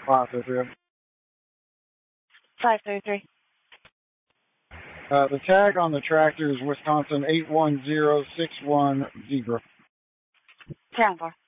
533. 533. The tag on the tractor is Wisconsin 810610. 10-4.